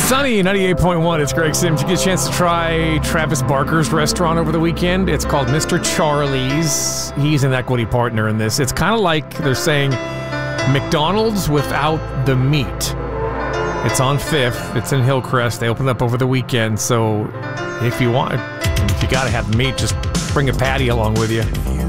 Sunny 98.1, it's Greg Sims. You get a chance to try Travis Barker's restaurant over the weekend. It's called Mr. Charlie's. He's an equity partner in this. It's kind of like they're saying McDonald's without the meat. It's on 5th. It's in Hillcrest. They opened up over the weekend. So if you got to have the meat, just bring a patty along with you.